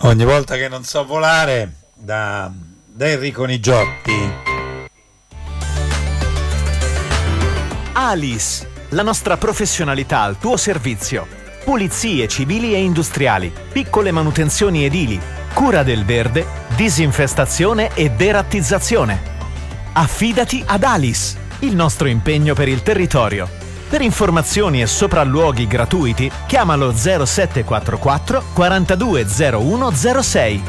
Ogni volta che non so volare, da Enrico Nigiotti. Alice, la nostra professionalità al tuo servizio. Pulizie civili e industriali, piccole manutenzioni edili, cura del verde, disinfestazione e derattizzazione. Affidati ad Alice, il nostro impegno per il territorio. Per informazioni e sopralluoghi gratuiti, chiamalo 0744 420106.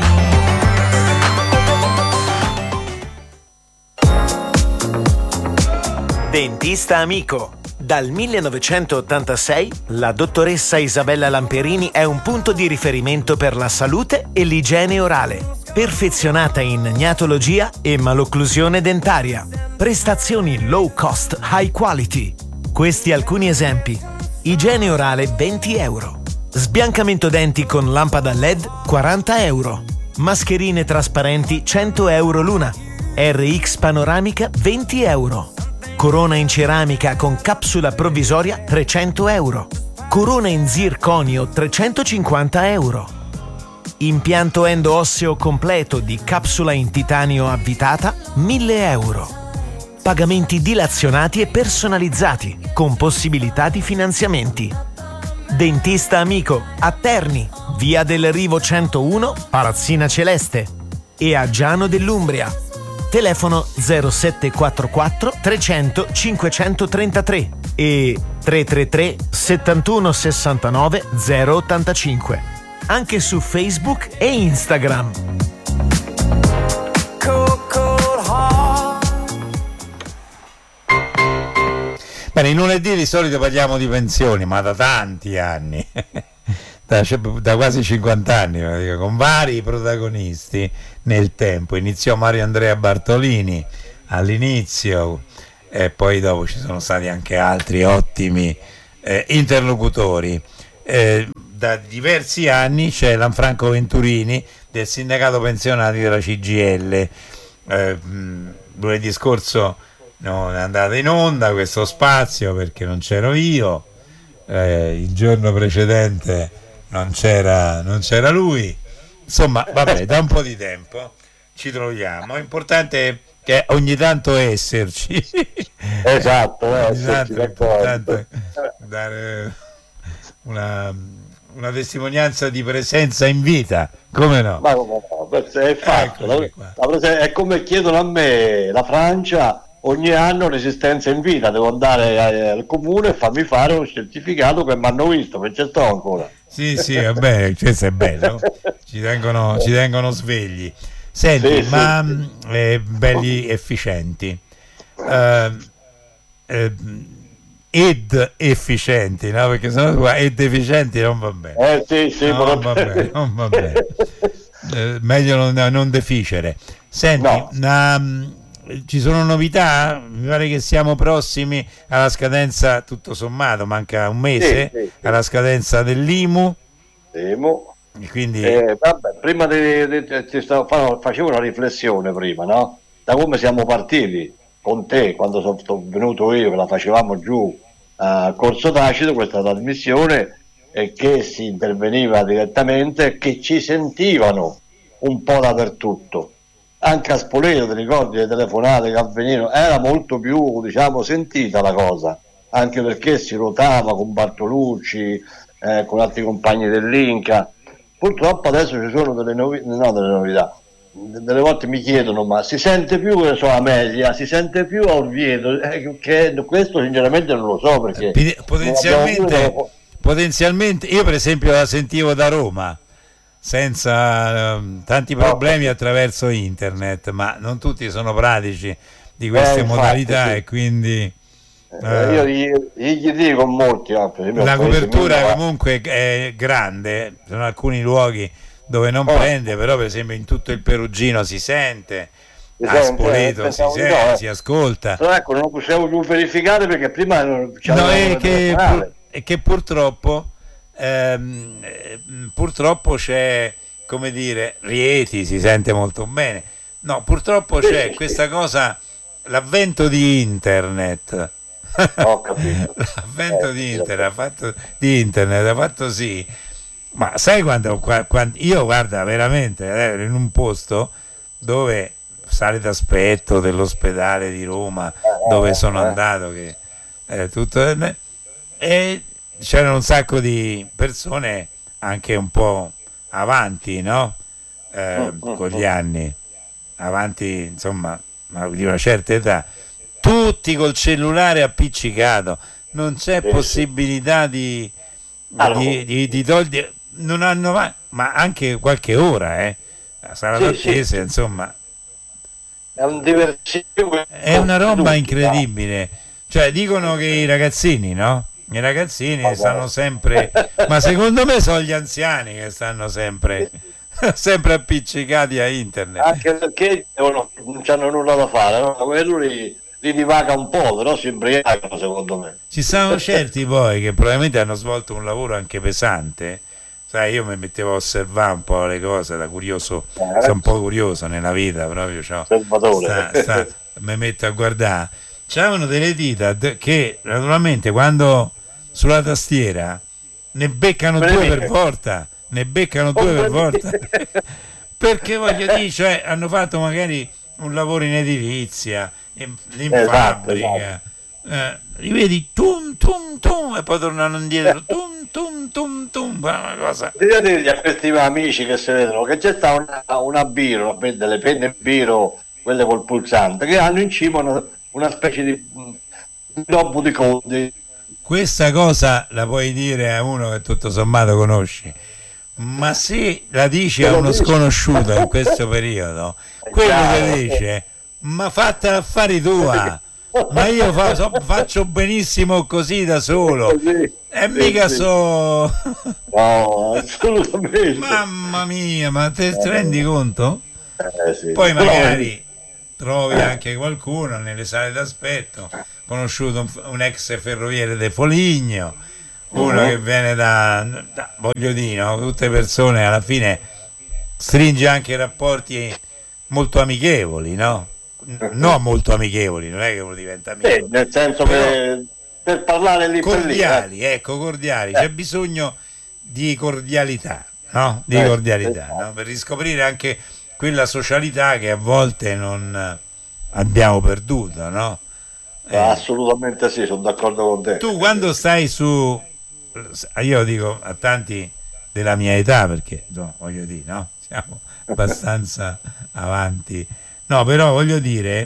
Dentista amico. Dal 1986 la dottoressa Isabella Lamperini è un punto di riferimento per la salute e l'igiene orale. Perfezionata in gnatologia e malocclusione dentaria. Prestazioni low cost, high quality. Questi alcuni esempi. Igiene orale 20 euro. Sbiancamento denti con lampada LED 40 euro. Mascherine trasparenti 100 euro l'una. RX panoramica 20 euro. Corona in ceramica con capsula provvisoria 300 euro. Corona in zirconio 350 euro. Impianto endo-osseo completo di capsula in titanio avvitata 1000 euro. Pagamenti dilazionati e personalizzati con possibilità di finanziamenti. Dentista amico a Terni, via del Rivo 101, Palazzina Celeste, e a Giano dell'Umbria. Telefono 0744 300 533 e 333 71 69 085. Anche su Facebook e Instagram. Bene, in lunedì di solito parliamo di pensioni, ma da tanti anni, da quasi 50 anni, con vari protagonisti nel tempo. Iniziò Mario Andrea Bartolini all'inizio e poi dopo ci sono stati anche altri ottimi interlocutori. Da diversi anni c'è Lanfranco Venturini del sindacato pensionati della CGIL. Lunedì scorso non è andato in onda questo spazio perché non c'ero io, il giorno precedente non c'era lui, insomma vabbè, da un po' di tempo ci troviamo, è importante che ogni tanto esserci. Esatto, ogni tanto è importante dare una testimonianza di presenza in vita, come no? Ma come no? È fatto, è come chiedono a me la Francia ogni anno l'esistenza in vita, devo andare al comune e farmi fare un certificato che mi hanno visto, perché sto ancora. Sì, vabbè, questo è bello, ci tengono svegli. Senti, Sì, ma sì. belli efficienti. Ed efficienti, no? Perché sennò qua ed efficienti non va bene. Sì, non va bene, non va bene. Meglio non deficere. Senti, No. ci sono novità? Mi pare che siamo prossimi alla scadenza, tutto sommato, manca un mese Sì. alla scadenza dell'IMU. Quindi vabbè, prima facevo una riflessione prima, no? Da come siamo partiti con te, quando sono venuto io, che la facevamo giù a Corso Tacito, questa trasmissione, e che si interveniva direttamente, che ci sentivano un po' dappertutto. Anche a Spoleto, ti ricordi le telefonate che avvenivano? Era molto più, diciamo, sentita la cosa, anche perché si ruotava con Bartolucci, con altri compagni dell'Inca. Purtroppo adesso ci sono delle novità. Delle volte mi chiedono, ma si sente più, che so, Amelia, si sente più a Orvieto? Che questo sinceramente non lo so, perché potenzialmente io per esempio la sentivo da Roma senza tanti problemi attraverso internet, ma non tutti sono pratici di queste modalità, sì. E quindi io gli dico molti la copertura comunque è grande, ci sono alcuni luoghi dove non prende, però per esempio in tutto il Perugino si sente, a Spoleto si sente, si ascolta. Però ecco, non possiamo più verificare perché prima non c'era. È che purtroppo c'è, come dire, Rieti si sente molto bene. No, purtroppo c'è questa cosa, l'avvento di internet. Ho capito. L'avvento di internet ha fatto sì Ma sai quando io guarda veramente ero in un posto dove sale d'aspetto dell'ospedale di Roma dove sono andato che tutto e c'erano un sacco di persone anche un po' avanti, no? Con gli anni, avanti insomma, ma di una certa età, tutti col cellulare appiccicato, non c'è possibilità di togliere, non hanno ma anche qualche ora, sarà d'attesa, insomma. È un diversivo, è una roba incredibile, cioè dicono che i ragazzini, no? I ragazzini stanno sempre, ma secondo me sono gli anziani che stanno sempre appiccicati a internet, anche perché non hanno nulla da fare, no? Quello li divaga un po', però si imbriacano secondo me. Ci sono certi poi che probabilmente hanno svolto un lavoro anche pesante, sai, io mi mettevo a osservare un po' le cose da curioso, sono un po' curioso nella vita proprio, mi metto a guardare, c'erano delle dita che naturalmente quando sulla tastiera ne beccano due per volta, perché voglio dire, cioè, hanno fatto magari un lavoro in edilizia, in fabbrica, li vedi tum tum tum e poi tornano indietro tum tum tum tum, una cosa. Dite a questi amici che si vedono che c'è sta una biro, delle penne biro, quelle col pulsante, che hanno in cima una specie di globo di conti. Questa cosa la puoi dire a uno che tutto sommato conosci, ma se la dici a uno sconosciuto in questo periodo, quello che dice ma fattela affari tua, ma io faccio benissimo così da solo e mica so no, assolutamente. Mamma mia, ma te rendi conto? Sì. Poi magari trovi anche qualcuno nelle sale d'aspetto, conosciuto un ex ferroviere de Foligno, uno che viene da voglio dire, no? Tutte persone alla fine stringe anche rapporti molto amichevoli, no? No, molto amichevoli, non è che uno diventa amico, nel senso che per parlare lì cordiali, per lì, cordiali, c'è bisogno di cordialità, no? Di cordialità, no? Per riscoprire anche quella socialità che a volte non abbiamo perduto, no? Assolutamente sì, sono d'accordo con te. Tu quando stai su, io dico a tanti della mia età, perché no, voglio dire, no? Siamo abbastanza avanti, no, però voglio dire,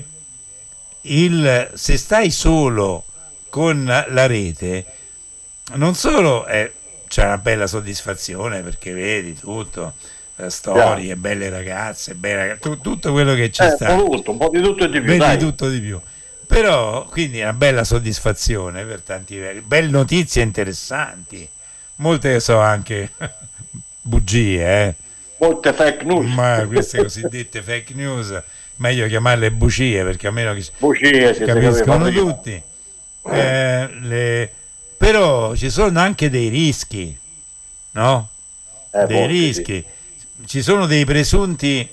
se stai solo con la rete, non solo c'è una bella soddisfazione perché vedi tutto, storie, belle ragazze, tutto quello che ci sta, un po' di tutto e di più, vedi dai. tutto di più, però quindi una bella soddisfazione per tanti belle notizie interessanti, molte che so anche bugie, molte fake news, ma queste cosiddette fake news meglio chiamarle bugie perché almeno bugie, capiscono tutti, però ci sono anche dei rischi, no? Dei rischi, ci sono dei presunti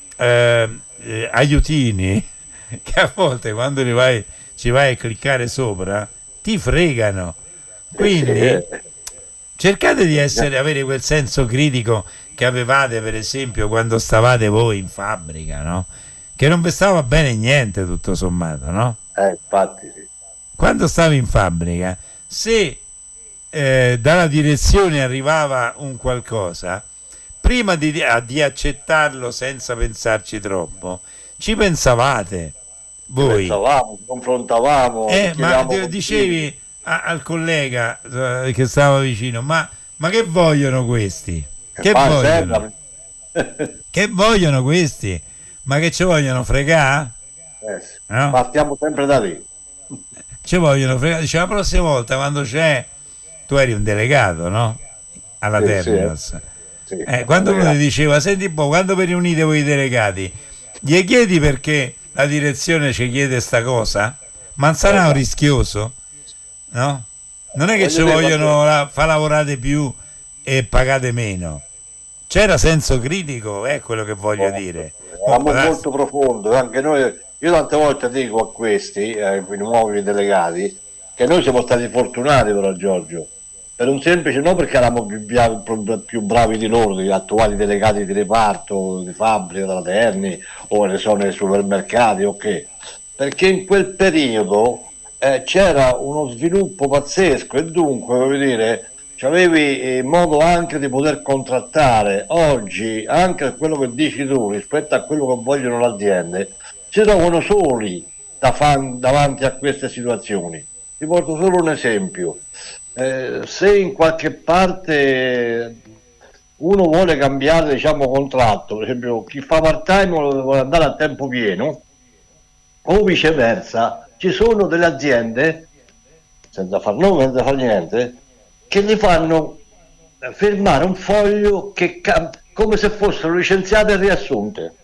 aiutini che a volte quando ci vai a cliccare sopra ti fregano, quindi cercate di avere quel senso critico che avevate per esempio quando stavate voi in fabbrica, no? Che non vi stava bene niente tutto sommato, no? Infatti sì. Quando stavi in fabbrica, se dalla direzione arrivava un qualcosa, prima di accettarlo senza pensarci troppo, ci pensavate voi, confrontavamo, ma dicevi al collega che stava vicino, ma che vogliono questi? Che vogliono questi? Ma che ci vogliono fregare? No? Partiamo sempre da lì. Ci vogliono fregare. Dice, la prossima volta quando c'è, tu eri un delegato, no? Alla Terminals. Quando uno ti diceva, senti un po', quando vi riunite voi delegati, gli chiedi perché la direzione ci chiede sta cosa? Ma non sarà un rischioso? No? Non è che ci vogliono far lavorare più e pagate meno. C'era senso critico, è quello che voglio dire. Molto profondo, anche noi, io tante volte dico a questi, ai nuovi delegati, che noi siamo stati fortunati però, Giorgio, per un semplice, non perché eravamo più bravi di loro, gli attuali delegati di reparto, di fabbrica, della Terni, o ne sono nei supermercati, ok, perché in quel periodo c'era uno sviluppo pazzesco e dunque, voglio dire, avevi modo anche di poter contrattare. Oggi, anche quello che dici tu rispetto a quello che vogliono le aziende, si trovano soli davanti a queste situazioni. Ti porto solo un esempio. Se in qualche parte uno vuole cambiare, diciamo, contratto, per esempio chi fa part time vuole andare a tempo pieno, o viceversa, ci sono delle aziende, senza far nome, senza far niente, che gli fanno firmare un foglio come se fossero licenziate e riassunte.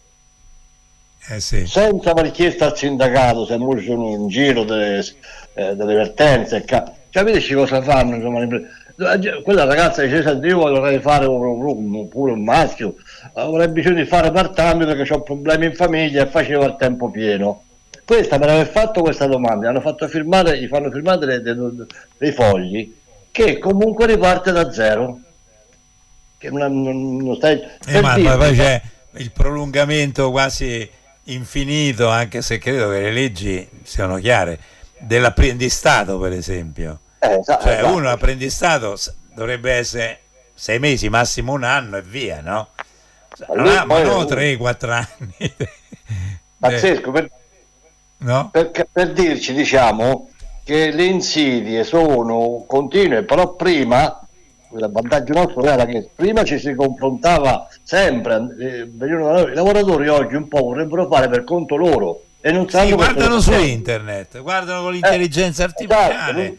Sì. Senza la richiesta al sindacato, se sono in giro delle vertenze, capisci cosa fanno? Insomma, quella ragazza dice: io vorrei fare pure un maschio, avrei bisogno di fare part-time perché ho problemi in famiglia e facevo a tempo pieno. Questa me l'aveva fatto questa domanda, gli fanno firmare dei fogli che comunque riparte da zero. Che non stai ma poi c'è il prolungamento quasi infinito, anche se credo che le leggi siano chiare, dell'apprendistato, per esempio. Cioè, uno apprendistato dovrebbe essere 6 mesi, massimo un anno e via, no? Ma no 3-4 anni. Pazzesco, no? per dirci, diciamo, che le insidie sono continue, però prima il vantaggio nostro era che prima ci si confrontava sempre, i lavoratori oggi un po' vorrebbero fare per conto loro e non sanno, guardano su internet, guardano con l'intelligenza artificiale,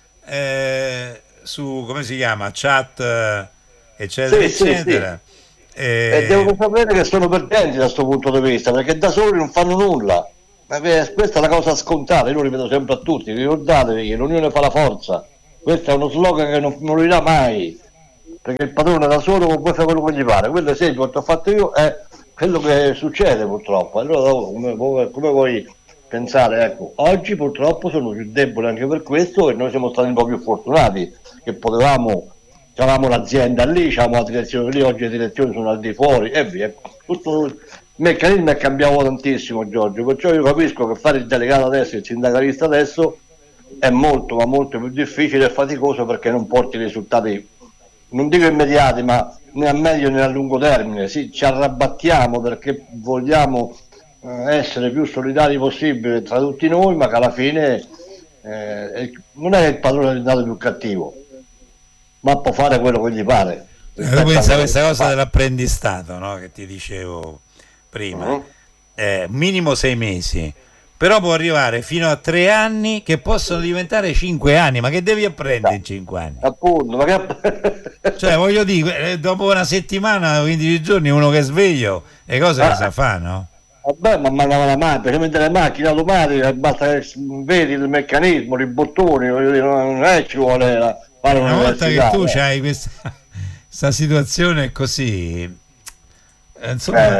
su, come si chiama, chat, eccetera, eccetera. E devono sapere che sono perdenti da questo punto di vista, perché da soli non fanno nulla. Ma questa è la cosa scontata, io lo ripeto sempre a tutti, ricordatevi che l'unione fa la forza. Questo è uno slogan che non lo dirà mai, perché il padrone da solo può fare quello che gli pare. Quello esempio che ho fatto io è quello che succede purtroppo. Allora come vuoi pensare? Ecco, oggi purtroppo sono più deboli anche per questo, e noi siamo stati un po' più fortunati che avevamo l'azienda lì, avevamo la direzione lì, oggi le direzioni sono al di fuori e via. Tutto il meccanismo è cambiato tantissimo, Giorgio, perciò io capisco che fare il delegato adesso, il sindacalista adesso, è molto ma molto più difficile e faticoso, perché non porti risultati, non dico immediati, ma né a medio né a lungo termine. Sì, ci arrabattiamo perché vogliamo essere più solidari possibile tra tutti noi, ma che alla fine non è il padrone diventato più cattivo, ma può fare quello che gli pare. Pensa a questa cosa dell'apprendistato, no? Che ti dicevo prima, minimo 6 mesi, però può arrivare fino a 3 anni, che possono diventare 5 anni. Ma che devi apprendere in 5 anni? Appunto, cioè, voglio dire, dopo una settimana, 15 giorni, uno che è sveglio, le cose che sa fa, no? Vabbè, ma mandava la macchina, specialmente le macchine automatiche, basta che vedi il meccanismo, i bottoni, non è ci vuole fare una volta che tu hai questa situazione così, insomma,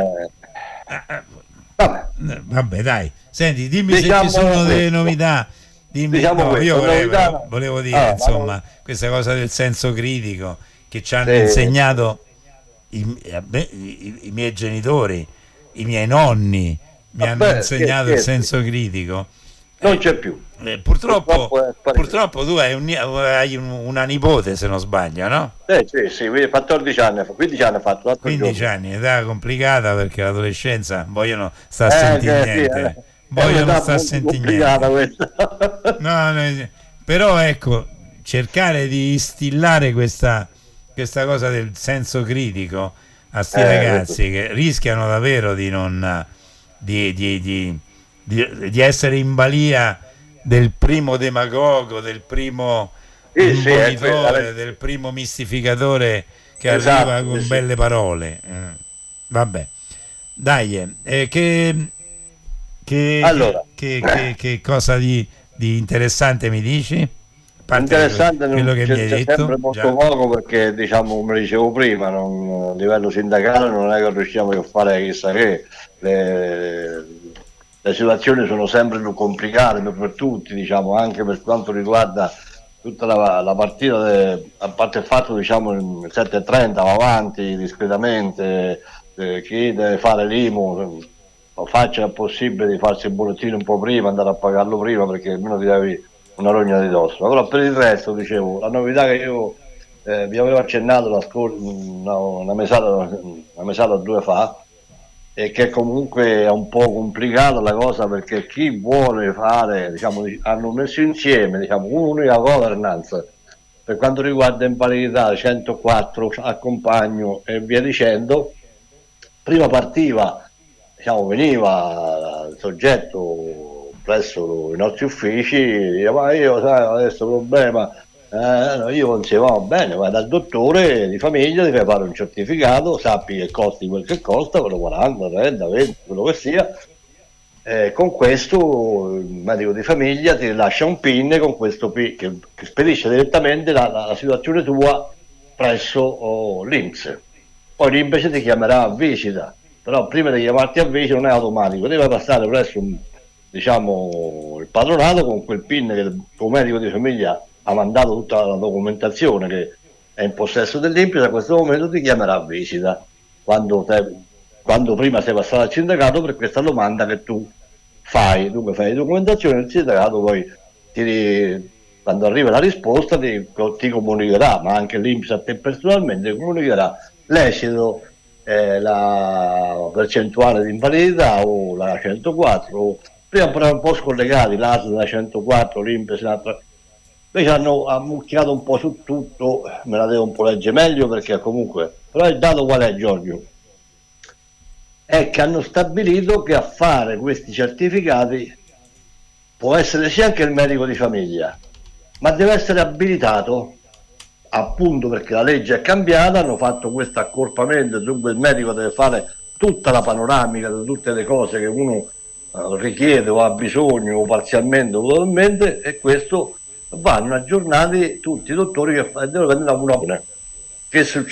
vabbè, dai, senti, dimmi se ci sono delle novità. Io volevo dire, insomma, questa cosa del senso critico che ci hanno insegnato i miei genitori, i miei nonni, mi hanno insegnato il senso critico. Non c'è più. Purtroppo tu hai una nipote, se non sbaglio, no? Sì, 14 anni, 15 anni ha fatto. 15 anni, età complicata, perché l'adolescenza vogliono sta a sentire niente. Vogliono sta a sentire niente. No, però ecco, cercare di instillare questa cosa del senso critico a sti ragazzi che rischiano davvero di non di essere in balia del primo demagogo, del primo imbonitore, del primo mistificatore che arriva con belle parole. Vabbè, dai, che cosa di interessante mi dici? Interessante, quello che mi hai detto sempre molto poco, perché diciamo, come dicevo prima, a livello sindacale non è che riusciamo a fare chissà che, le situazioni sono sempre più complicate per tutti, diciamo, anche per quanto riguarda tutta la partita, a parte il fatto, diciamo, il 7:30 va avanti discretamente, chi deve fare l'IMU faccia il possibile di farsi il bollettino un po' prima, andare a pagarlo prima, perché almeno ti devi una rogna di dosso. Però per il resto, dicevo, la novità che io vi avevo accennato una mesata o due fa, e che comunque è un po' complicata la cosa, perché chi vuole fare, diciamo, hanno messo insieme, diciamo, un'unica governance per quanto riguarda invalidità, 104 accompagno e via dicendo. Prima partiva, diciamo, veniva il soggetto presso i nostri uffici, diceva: ma io, sai, adesso problema, no, io consiglio, va bene, vai dal dottore di famiglia, ti fai fare un certificato, sappi che costi quel che costa, quello 40, 30, 20, quello che sia. Con questo il medico di famiglia ti rilascia un PIN, con questo PIN che spedisce direttamente la situazione tua presso l'INPS. Poi l'INPS ti chiamerà a visita, però prima di chiamarti a visita non è automatico, deve passare presso diciamo, il patronato con quel PIN che il tuo medico di famiglia ha mandato tutta la documentazione che è in possesso dell'INPS. A questo momento ti chiamerà a visita quando prima sei passato al sindacato per questa domanda che tu fai. Dunque fai documentazione, il sindacato poi quando arriva la risposta ti comunicherà, ma anche l'INPS a te personalmente comunicherà l'esito, la percentuale di invalidità o la 104. Prima erano un po' scollegati, l'ASL da 104, l'INPS un'altra. Invece hanno ammucchiato un po' su tutto, me la devo un po' leggere meglio, perché comunque, però il dato qual è, Giorgio? È che hanno stabilito che a fare questi certificati può essere sia anche il medico di famiglia, ma deve essere abilitato, appunto perché la legge è cambiata, hanno fatto questo accorpamento, dunque il medico deve fare tutta la panoramica di tutte le cose che uno richiede o ha bisogno, o parzialmente o totalmente, e questo vanno aggiornati tutti i dottori che devono prendere una. Che succede?